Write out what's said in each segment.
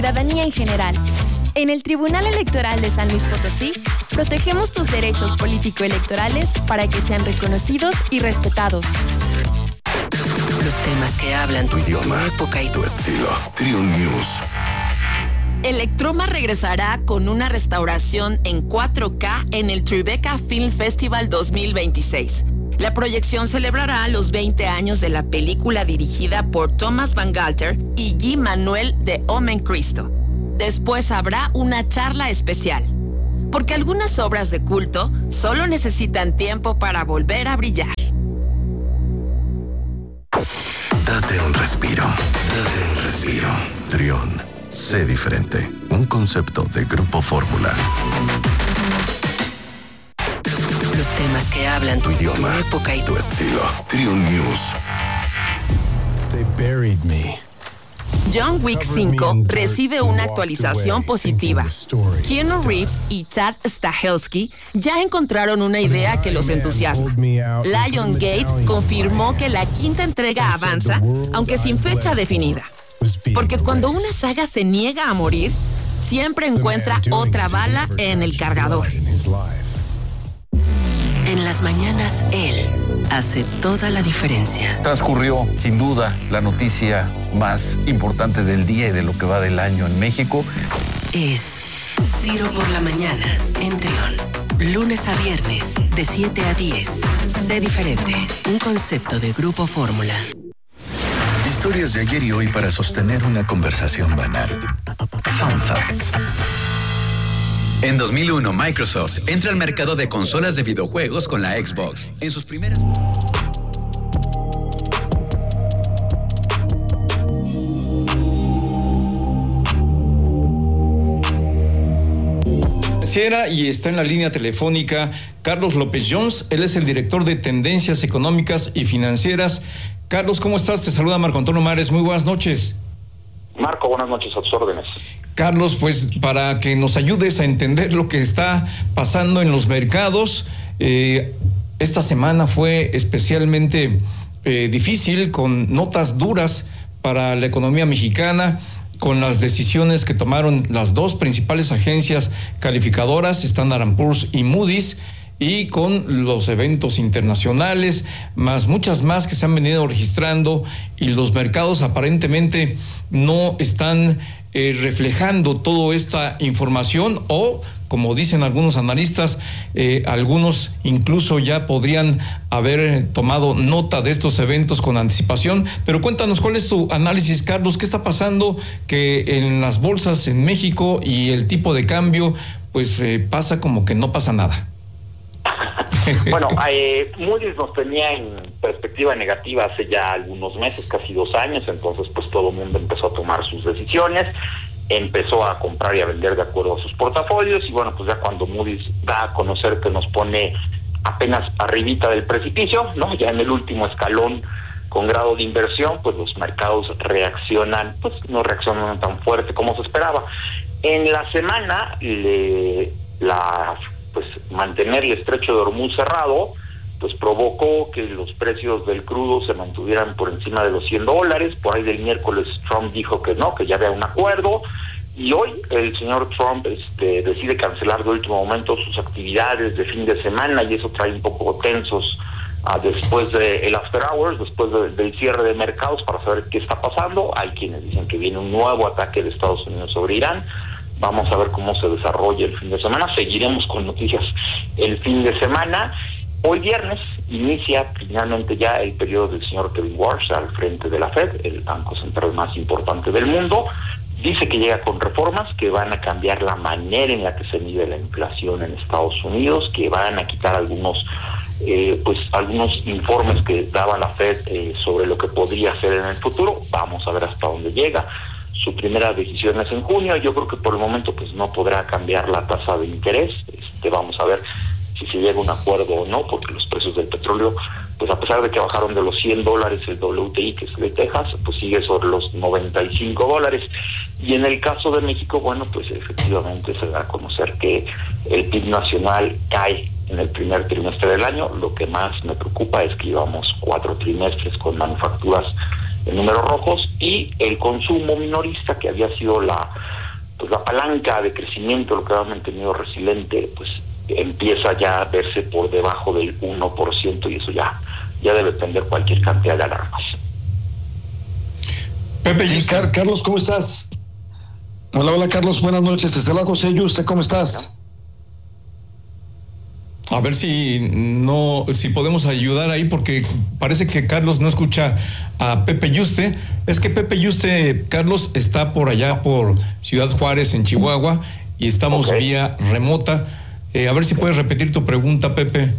ciudadanía en general. En el Tribunal Electoral de San Luis Potosí, protegemos tus derechos político-electorales para que sean reconocidos y respetados. Los temas que hablan tu idioma, tu época y tu estilo. Triun News. Electroma regresará con una restauración en 4K en el Tribeca Film Festival 2026. La proyección celebrará los 20 años de la película dirigida por Thomas Van Galter y Guy Manuel de Omen Cristo. Después habrá una charla especial, porque algunas obras de culto solo necesitan tiempo para volver a brillar. Date un respiro. Trión. Sé diferente. Un concepto de Grupo Fórmula. Los temas que hablan tu idioma, tu época y tu estilo. Triun News. They buried me. John Wick 5 recibe una actualización positiva. Keanu Reeves y Chad Stahelski ya encontraron una idea que los entusiasma. Lionsgate confirmó que la quinta entrega avanza, aunque sin fecha definida. Porque cuando una saga se niega a morir, siempre encuentra otra bala en el cargador. En las mañanas, él hace toda la diferencia. Transcurrió, sin duda, la noticia más importante del día y de lo que va del año en México. Es Ciro por la mañana en Trión. Lunes a viernes, de 7 a 10. Sé diferente. Un concepto de Grupo Fórmula. Historias de ayer y hoy para sostener una conversación banal. Fun Facts. En 2001, Microsoft entra al mercado de consolas de videojuegos con la Xbox. En sus primeras... Y está en la línea telefónica Carlos López Jones. Él es el director de Tendencias Económicas y Financieras. Carlos, ¿cómo estás? Te saluda Marco Antonio Mares. Muy buenas noches. Marco, buenas noches, a tus órdenes. Carlos, pues para que nos ayudes a entender lo que está pasando en los mercados, esta semana fue especialmente difícil, con notas duras para la economía mexicana, con las decisiones que tomaron las dos principales agencias calificadoras, Standard & Poor's y Moody's, y con los eventos internacionales, más muchas más que se han venido registrando, y los mercados aparentemente no están reflejando toda esta información, o como dicen algunos analistas, algunos incluso ya podrían haber tomado nota de estos eventos con anticipación. Pero cuéntanos, ¿cuál es tu análisis, Carlos? ¿Qué está pasando que en las bolsas en México y el tipo de cambio pues pasa como que no pasa nada? Bueno, Moody's nos tenía en perspectiva negativa hace ya algunos meses, casi 2 años. Entonces pues todo el mundo empezó a tomar sus decisiones, empezó a comprar y a vender de acuerdo a sus portafolios, y bueno, pues ya cuando Moody's da a conocer que nos pone apenas arribita del precipicio, ¿no? Ya en el último escalón con grado de inversión, pues los mercados reaccionan, pues no reaccionan tan fuerte como se esperaba. En la semana, pues mantener el estrecho de Hormuz cerrado, pues provocó que los precios del crudo se mantuvieran por encima de los $100. Por ahí del miércoles Trump dijo que no, que ya había un acuerdo, y hoy el señor Trump decide cancelar de último momento sus actividades de fin de semana, y eso trae un poco tensos después del after hours, después del cierre de mercados, para saber qué está pasando. Hay quienes dicen que viene un nuevo ataque de Estados Unidos sobre Irán. Vamos a ver cómo se desarrolla el fin de semana. Seguiremos con noticias el fin de semana. Hoy viernes inicia finalmente ya el periodo del señor Kevin Warsh al frente de la Fed, el banco central más importante del mundo. Dice que llega con reformas que van a cambiar la manera en la que se mide la inflación en Estados Unidos, que van a quitar algunos informes que daba la Fed sobre lo que podría ser en el futuro. Vamos a ver hasta dónde llega. Su primera decisión es en junio. Yo creo que por el momento pues no podrá cambiar la tasa de interés. Vamos a ver si se llega a un acuerdo o no, porque los precios del petróleo, pues a pesar de que bajaron de los $100 el WTI, que es de Texas, pues sigue sobre los $95. Y en el caso de México, bueno, pues efectivamente se da a conocer que el PIB nacional cae en el primer trimestre del año. Lo que más me preocupa es que llevamos 4 trimestres con manufacturas en números rojos, y el consumo minorista, que había sido la palanca de crecimiento, lo que había mantenido resiliente, pues empieza ya a verse por debajo del 1%, y eso ya debe prender cualquier cantidad de alarmas. Pepe, sí, Carlos, ¿cómo estás? Hola, Carlos, buenas noches. Te saluda José Yuste, ¿cómo estás? A ver si podemos ayudar ahí, porque parece que Carlos no escucha a Pepe Yuste. Es que Pepe Yuste, Carlos, está por allá por Ciudad Juárez, en Chihuahua, y estamos vía remota. A ver si puedes repetir tu pregunta, Pepe.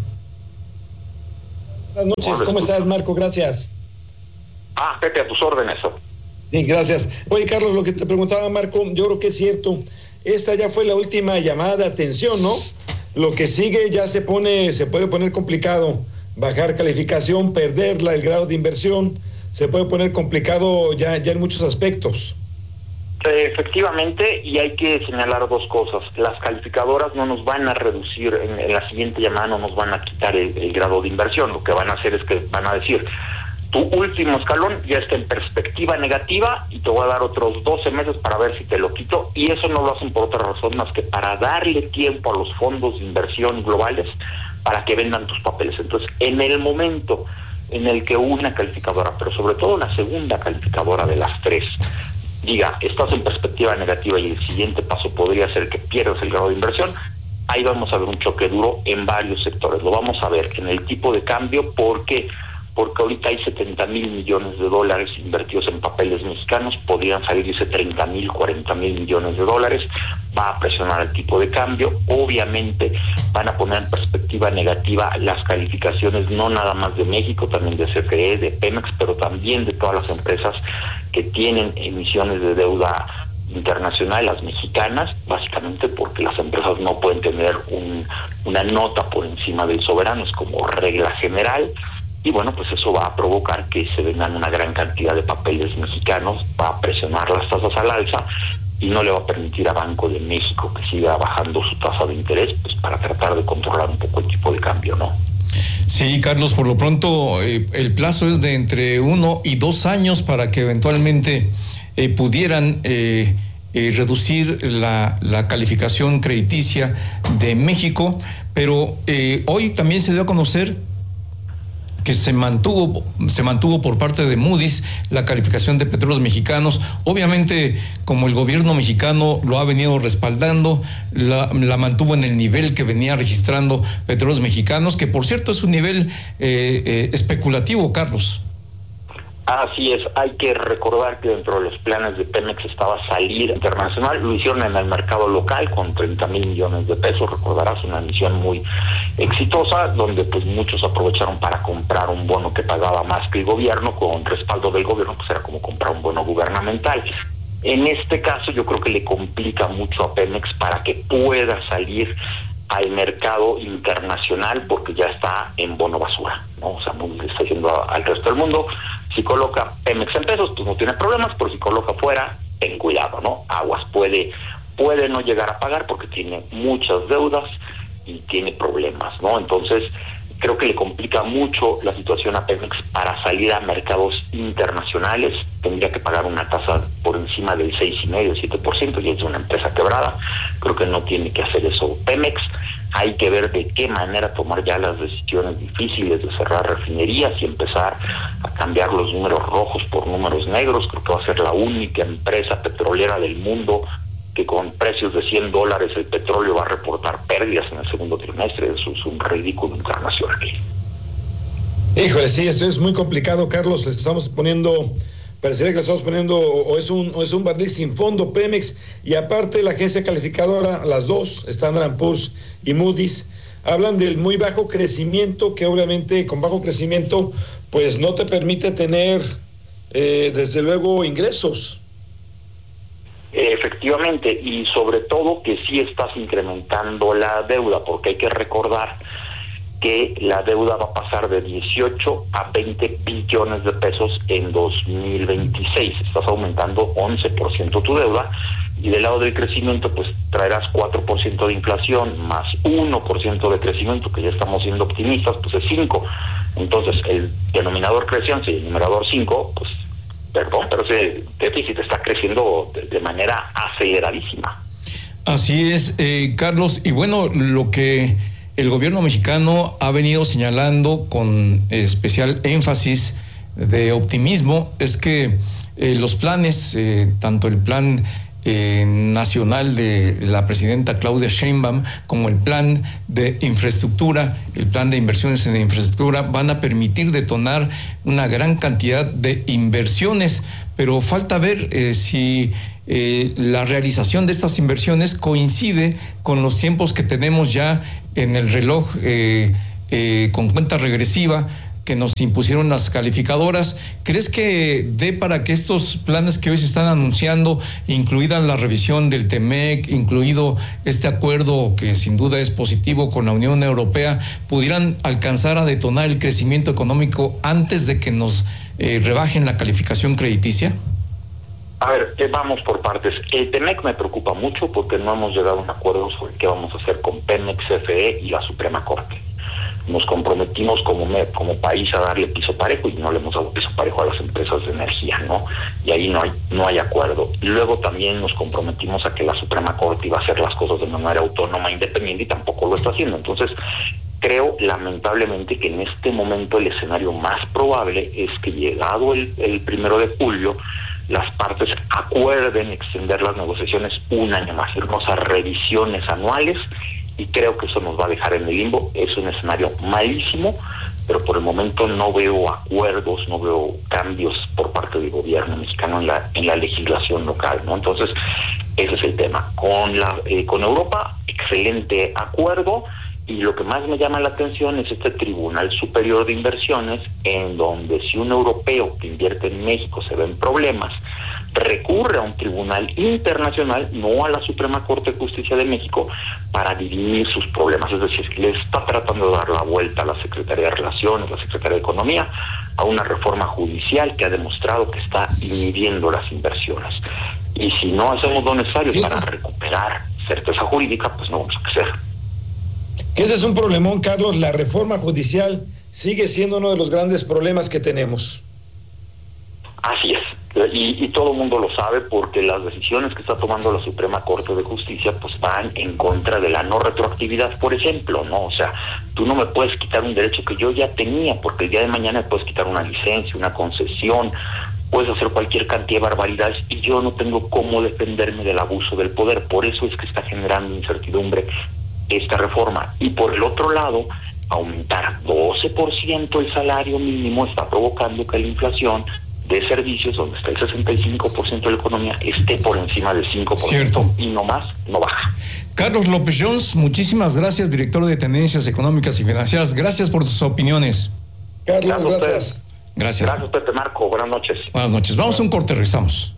Buenas noches, ¿cómo estás, Marco? Gracias. Pepe, a tus órdenes. Bien, gracias. Oye, Carlos, lo que te preguntaba, Marco, yo creo que es cierto. Esta ya fue la última llamada de atención, ¿no? Lo que sigue ya se puede poner complicado. Bajar calificación, perderla, el grado de inversión, se puede poner complicado ya en muchos aspectos. Efectivamente, y hay que señalar dos cosas. Las calificadoras no nos van a reducir, en la siguiente llamada no nos van a quitar el grado de inversión. Lo que van a hacer es que van a decir: tu último escalón ya está en perspectiva negativa y te voy a dar otros 12 meses para ver si te lo quito, y eso no lo hacen por otra razón más que para darle tiempo a los fondos de inversión globales para que vendan tus papeles. Entonces, en el momento en el que una calificadora, pero sobre todo la segunda calificadora de las tres, diga estás en perspectiva negativa y el siguiente paso podría ser que pierdas el grado de inversión, ahí vamos a ver un choque duro en varios sectores. Lo vamos a ver en el tipo de cambio. ¿Por qué? Porque ahorita hay 70,000 millones de dólares invertidos en papeles mexicanos, podrían salirse 30,000, 40,000 millones de dólares, va a presionar el tipo de cambio. Obviamente van a poner en perspectiva negativa las calificaciones, no nada más de México, también de CFE, de Pemex, pero también de todas las empresas que tienen emisiones de deuda internacional, las mexicanas, básicamente porque las empresas no pueden tener una nota por encima del soberano, es como regla general. Y bueno, pues eso va a provocar que se vendan una gran cantidad de papeles mexicanos, va a presionar las tasas al alza y no le va a permitir a Banco de México que siga bajando su tasa de interés, pues para tratar de controlar un poco el tipo de cambio, ¿no? Sí, Carlos, por lo pronto el plazo es de entre 1 y 2 años para que eventualmente pudieran reducir la calificación crediticia de México, pero hoy también se dio a conocer que se mantuvo por parte de Moody's la calificación de Petróleos Mexicanos. Obviamente, como el gobierno mexicano lo ha venido respaldando, la mantuvo en el nivel que venía registrando Petróleos Mexicanos, que por cierto es un nivel especulativo, Carlos. Así es, hay que recordar que dentro de los planes de Pemex estaba salir internacional, lo hicieron en el mercado local con 30,000 millones de pesos, recordarás, una misión muy exitosa, donde pues muchos aprovecharon para comprar un bono que pagaba más que el gobierno, con respaldo del gobierno, pues era como comprar un bono gubernamental. En este caso yo creo que le complica mucho a Pemex para que pueda salir al mercado internacional, porque ya está en bono basura, ¿no? O sea, le está yendo al resto del mundo. Si coloca Pemex en pesos, pues no tiene problemas, pero si coloca fuera, ten cuidado, ¿no? Aguas, puede no llegar a pagar porque tiene muchas deudas y tiene problemas, ¿no? Entonces, creo que le complica mucho la situación a Pemex para salir a mercados internacionales. Tendría que pagar una tasa por encima del 6,5%, 7%, y es una empresa quebrada. Creo que no tiene que hacer eso Pemex. Hay que ver de qué manera tomar ya las decisiones difíciles de cerrar refinerías y empezar a cambiar los números rojos por números negros. Creo que va a ser la única empresa petrolera del mundo que con precios de $100 el petróleo va a reportar pérdidas en el segundo trimestre. Eso es un ridículo internacional. Híjole, sí, esto es muy complicado, Carlos. Les estamos poniendo, parecería que le estamos poniendo, o es un barril sin fondo, Pemex, y aparte la agencia calificadora, las dos, Standard & Poor's y Moody's, hablan del muy bajo crecimiento, que obviamente con bajo crecimiento pues no te permite tener desde luego ingresos. Efectivamente, y sobre todo que sí estás incrementando la deuda, porque hay que recordar que la deuda va a pasar de 18 a 20 billones de pesos en 2026. Estás aumentando 11% tu deuda, y del lado del crecimiento pues traerás 4% de inflación más 1% de crecimiento, que ya estamos siendo optimistas, pues es 5. Entonces el denominador crece 11 y el numerador 5, pues pero ese déficit está creciendo de manera aceleradísima. Así es, Carlos, y bueno, lo que el gobierno mexicano ha venido señalando con especial énfasis de optimismo es que los planes, tanto el plan nacional de la presidenta Claudia Sheinbaum como el plan de infraestructura, el plan de inversiones en infraestructura, van a permitir detonar una gran cantidad de inversiones, pero falta ver si la realización de estas inversiones coincide con los tiempos que tenemos ya en el reloj con cuenta regresiva que nos impusieron las calificadoras. ¿Crees que dé para que estos planes que hoy se están anunciando, incluida la revisión del TEMEC, incluido este acuerdo que sin duda es positivo con la Unión Europea, pudieran alcanzar a detonar el crecimiento económico antes de que nos rebajen la calificación crediticia? A ver, vamos por partes. El TEMEC me preocupa mucho porque no hemos llegado a un acuerdo sobre qué vamos a hacer con Pemex, CFE y la Suprema Corte. Nos comprometimos como país a darle piso parejo y no le hemos dado piso parejo a las empresas de energía, ¿no? Y ahí no hay acuerdo. Y luego también nos comprometimos a que la Suprema Corte iba a hacer las cosas de manera autónoma, independiente, y tampoco lo está haciendo. Entonces, creo lamentablemente que en este momento el escenario más probable es que llegado el 1 de julio, las partes acuerden extender las negociaciones un año más, irnos a revisiones anuales, y creo que eso nos va a dejar en el limbo. Es un escenario malísimo, pero por el momento no veo acuerdos, no veo cambios por parte del gobierno mexicano en la legislación local, ¿no? Entonces, ese es el tema. Con Europa, excelente acuerdo, y lo que más me llama la atención es este Tribunal Superior de Inversiones, en donde si un europeo que invierte en México se ve en problemas, recurre a un tribunal internacional, no a la Suprema Corte de Justicia de México, para dirimir sus problemas. Es decir, que le está tratando de dar la vuelta a la Secretaría de Relaciones, la Secretaría de Economía, a una reforma judicial que ha demostrado que está inhibiendo las inversiones. Y si no hacemos lo necesario para recuperar certeza jurídica, pues no vamos a crecer. Que ese es un problemón, Carlos. La reforma judicial sigue siendo uno de los grandes problemas que tenemos. Así es. Y todo el mundo lo sabe, porque las decisiones que está tomando la Suprema Corte de Justicia pues van en contra de la no retroactividad, por ejemplo, ¿no? O sea, tú no me puedes quitar un derecho que yo ya tenía, porque el día de mañana me puedes quitar una licencia, una concesión, puedes hacer cualquier cantidad de barbaridades, y yo no tengo cómo defenderme del abuso del poder. Por eso es que está generando incertidumbre esta reforma. Y por el otro lado, aumentar 12% el salario mínimo está provocando que la inflación de servicios, donde está el 65% de la economía, esté por encima del 5%. Cierto. Y no más, no baja. Carlos López Jones, muchísimas gracias, director de Tendencias Económicas y Financieras. Gracias por tus opiniones. Carlos, gracias. Gracias. Gracias, Pepe Marco. Buenas noches. Buenas noches. Vamos a un corte, regresamos.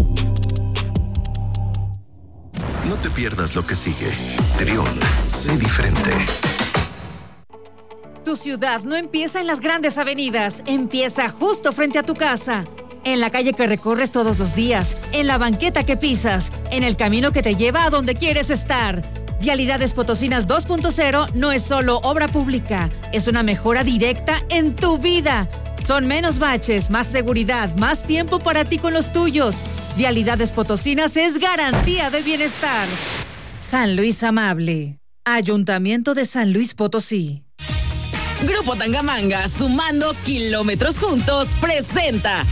No te pierdas lo que sigue. Trión, sé diferente. Tu ciudad no empieza en las grandes avenidas, empieza justo frente a tu casa. En la calle que recorres todos los días, en la banqueta que pisas, en el camino que te lleva a donde quieres estar. Vialidades Potosinas 2.0 no es solo obra pública, es una mejora directa en tu vida. Son menos baches, más seguridad, más tiempo para ti con los tuyos. Vialidades Potosinas es garantía de bienestar. San Luis Amable. Ayuntamiento de San Luis Potosí. Grupo Tangamanga, sumando kilómetros juntos, presenta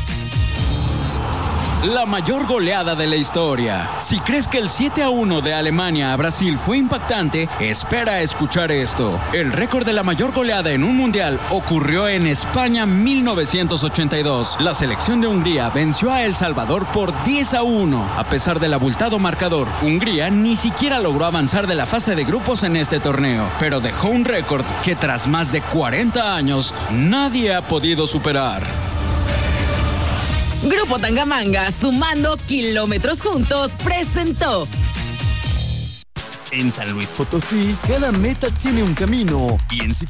la mayor goleada de la historia. Si crees que el 7-1 de Alemania a Brasil fue impactante, espera a escuchar esto. El récord de la mayor goleada en un mundial ocurrió en España 1982. La selección de Hungría venció a El Salvador por 10-1. A pesar del abultado marcador, Hungría ni siquiera logró avanzar de la fase de grupos en este torneo, pero dejó un récord que tras más de 40 años nadie ha podido superar. Grupo Tangamanga, sumando kilómetros juntos, presentó. En San Luis Potosí, cada meta tiene un camino, y en